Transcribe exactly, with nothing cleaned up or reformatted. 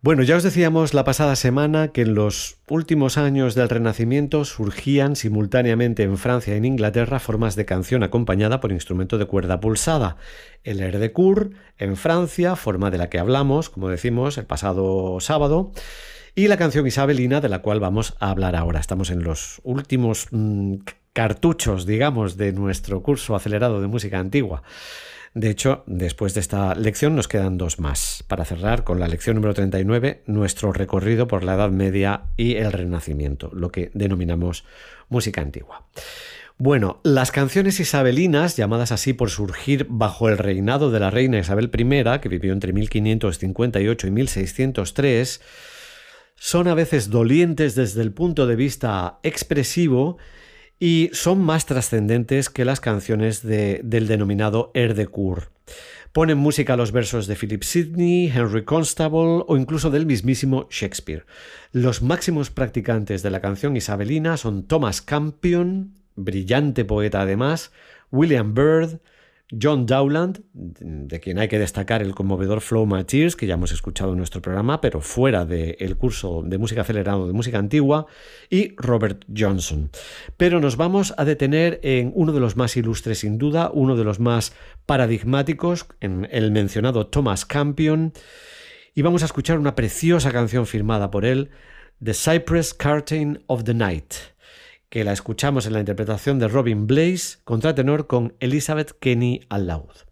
Bueno, ya os decíamos la pasada semana que en los últimos años del Renacimiento surgían simultáneamente en Francia y en Inglaterra formas de canción acompañada por instrumento de cuerda pulsada. El air de cour en Francia, forma de la que hablamos, como decimos, el pasado sábado, y la canción isabelina, de la cual vamos a hablar ahora. Estamos en los últimos mmm, cartuchos, digamos, de nuestro curso acelerado de música antigua. De hecho, después de esta lección nos quedan dos más, para cerrar con la lección número treinta y nueve, nuestro recorrido por la Edad Media y el Renacimiento, lo que denominamos música antigua. Bueno, las canciones isabelinas, llamadas así por surgir bajo el reinado de la reina Isabel I, que vivió entre mil quinientos cincuenta y ocho y mil seiscientos tres, son a veces dolientes desde el punto de vista expresivo y son más trascendentes que las canciones de, del denominado air de cour. Ponen música a los versos de Philip Sidney, Henry Constable o incluso del mismísimo Shakespeare. Los máximos practicantes de la canción isabelina son Thomas Campion, brillante poeta además, William Byrd, John Dowland, de quien hay que destacar el conmovedor Flow My Tears, que ya hemos escuchado en nuestro programa, pero fuera del curso de música acelerado de música antigua, y Robert Johnson. Pero nos vamos a detener en uno de los más ilustres, sin duda, uno de los más paradigmáticos, en el mencionado Thomas Campion, y vamos a escuchar una preciosa canción firmada por él, The Cypress Curtain of the Night, que la escuchamos en la interpretación de Robin Blaze, contratenor con Elizabeth Kenny al laúd.